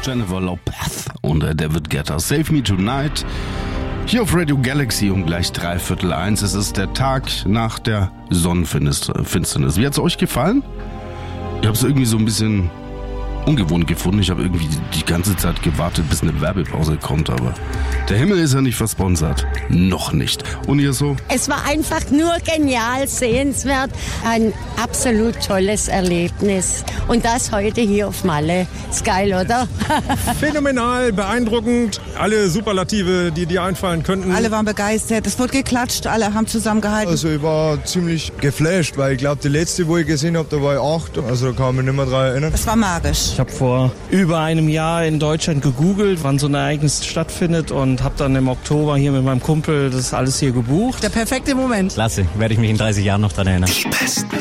Jennifer Lopez und David Guetta. Save Me Tonight. Hier auf Radio Galaxy um gleich 1:15. Es ist der Tag nach der Sonnenfinsternis. Wie hat es euch gefallen? Ich habe es irgendwie so ein bisschen ungewohnt gefunden. Ich habe irgendwie die ganze Zeit gewartet, bis eine Werbepause kommt, aber der Himmel ist ja nicht versponsert. Noch nicht. Und ihr so? Es war einfach nur genial, sehenswert. Ein absolut tolles Erlebnis. Und das heute hier auf Malle. Ist geil, oder? Phänomenal, beeindruckend. Alle Superlative, die dir einfallen könnten. Alle waren begeistert. Es wurde geklatscht, alle haben zusammengehalten. Also ich war ziemlich geflasht, weil ich glaube, die letzte, wo ich gesehen habe, da war ich 8. Also da kann ich mich nicht mehr dran erinnern. Es war magisch. Ich habe vor über einem Jahr in Deutschland gegoogelt, wann so ein Ereignis stattfindet und habe dann im Oktober hier mit meinem Kumpel das alles hier gebucht. Der perfekte Moment. Klasse, werde ich mich in 30 Jahren noch dran erinnern. Die besten